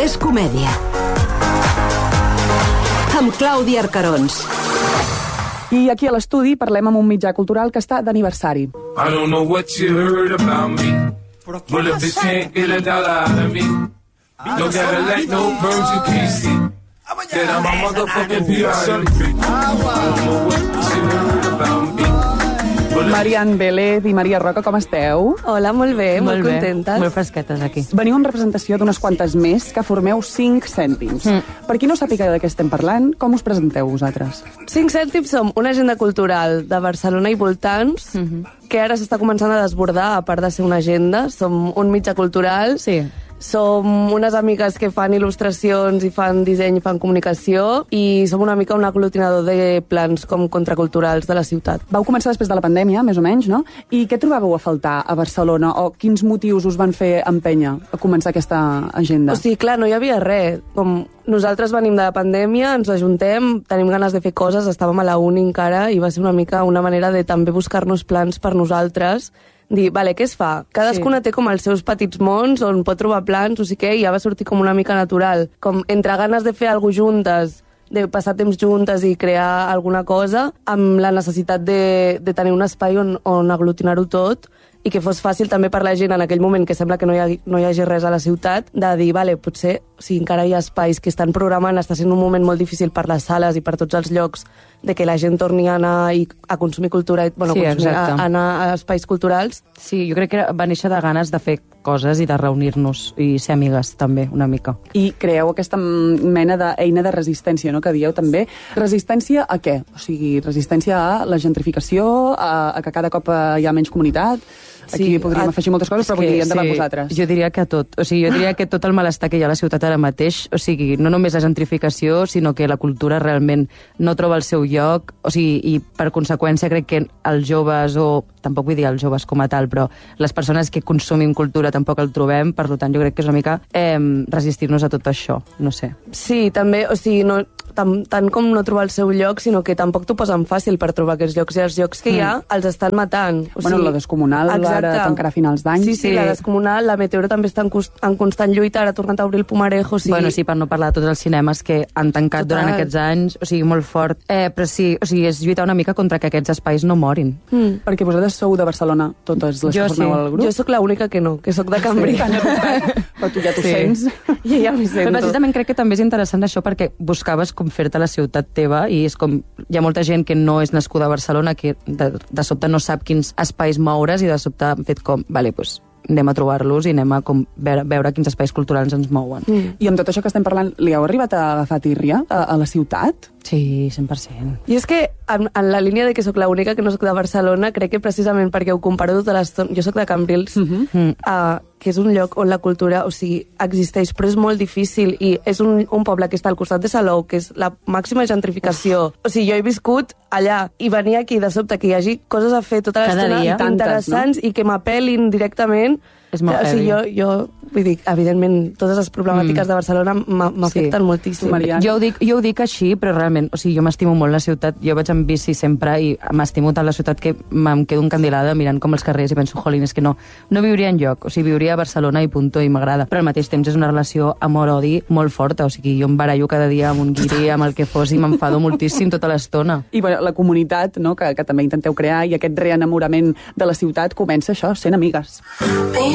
és comèdia. Amb Clàudia Arcarons. I aquí a l'estudi parlem amb un mitjà cultural que està d'aniversari. I don't know what you heard about me. Well, if this can't get a dollar out of me, don't gotta like no birds you can't see. That I'm a motherfucking P.I.M. I don't know what you heard about me. Marian Vélez i Maria Roca, com esteu? Hola, molt bé, molt contentes. Molt fresquetes aquí. Veniu en representació d'unes quantes més que formeu 5 cèntims. Per qui no sàpiga de què estem parlant, com us presenteu vosaltres? 5 cèntims som una agenda cultural de Barcelona i voltants, que ara s'està començant a desbordar, a part de ser una agenda. Som un mitjà cultural. Sí. Som unes amigues que fan il·lustracions i fan disseny i fan comunicació, i som una mica un aglutinador de plans com contraculturals de la ciutat. Vau començar després de la pandèmia, més o menys, no? I què trobàveu a faltar a Barcelona? O quins motius us van fer empènyer a començar aquesta agenda? O sigui, clar, no hi havia res. Com nosaltres venim de la pandèmia, ens ajuntem, tenim ganes de fer coses, estàvem a la uni encara, i va ser una mica una manera de també buscar-nos plans per nosaltres, dir, vale, què es fa? Cadascuna té com els seus petits mons on pot trobar plans, o sigui que ja va sortir com una mica natural. Com entre ganes de fer alguna juntes, de passar temps juntes i crear alguna cosa, amb la necessitat de tenir un espai on aglutinar-ho tot, i que fos fàcil també per la gent en aquell moment que sembla que no hi hagi res a la ciutat, de dir, vale, potser si encara hi ha espais que estan programant, està sent un moment molt difícil per les sales i per tots els llocs, de que la gent torni a anar a consumir cultura, bueno, sí, a anar a espais culturals. Sí, jo crec que va néixer de ganes de fer coses i de reunir-nos i ser amigues, també, una mica. I creeu aquesta mena d'eina de resistència, no?, que dieu també. Resistència a què? O sigui, resistència a la gentrificació, a que cada cop hi ha menys comunitat. Aquí podríem afegir moltes coses, però vull dir, endavant vosaltres. Jo diria que tot. O sigui, jo diria que tot el malestar que hi ha a la ciutat ara mateix, o sigui, no només la gentrificació, sinó que la cultura realment no troba el seu lloc, o sigui, i per conseqüència crec que els joves, o tampoc vull dir els joves com a tal, però les persones que consumim cultura tampoc el trobem, per tant jo crec que és una mica resistir-nos a tot això, no sé. Sí, també, o sigui, no, tant com no trobar el seu lloc, sinó que tampoc t'ho posen fàcil per trobar aquests llocs, i els llocs que hi ha els estan matant. O sigui, la Descomunal, ara tancarà a finals d'any. Sí, la Descomunal, la Meteora també està en constant lluita, ara ha tornat a obrir el Pumarejo. O sigui... Bueno, sí, per no parlar de tots els cinemes que han tancat durant aquests anys, o sigui, molt fort. Però sí, o sigui, és lluitar una mica contra que aquests espais no morin. Perquè vosaltres sou de Barcelona, totes les que formeu el grup? Jo sóc l'única que no, que sóc de Cambrils. Però tu ja t'ho sents. I ja m'hi sento. Però precisament crec que també és interessant això perquè buscaves com fer-te la ciutat teva, i és com, hi ha molta gent que no és nascuda a Barcelona, que de sobte no sap quins espais moure's, i de sobte han fet com, vale, doncs anem a trobar-los i anem a veure quins espais culturals ens mouen. I amb tot això que estem parlant, li heu arribat a agafar tírria a la ciutat? Sí, 100%. I és que, en la línia de que sóc l'única que no sóc de Barcelona, crec que precisament perquè ho comparo tota l'estona... Jo sóc de Cambrils, que és un lloc on la cultura, o sigui, existeix, però és molt difícil, i és un poble que està al costat de Salou, que és la màxima gentrificació. O sigui, jo he viscut allà, i venir aquí de sobte que hi hagi coses a fer tota l'estona interessants, no? I que m'apel·lin directament. És molt heavy. O sigui, jo vull dir, evidentment, totes les problemàtiques de Barcelona m'afecten moltíssim. Jo ho dic així, però realment, o sigui, jo m'estimo molt la ciutat, jo vaig en bici sempre i m'estimo tant la ciutat que me'n quedo encandilada mirant com els carrers i penso, jolín, és que no viuria enlloc, o sigui, viuria a Barcelona i punto, i m'agrada. Però al mateix temps és una relació amor-odi molt forta, o sigui, jo em barallo cada dia amb un guiri, amb el que fos, i m'enfado moltíssim tota l'estona. I bueno, la comunitat, no?, que també intenteu crear, i aquest reenamorament de la ciutat comença això, sent amigues.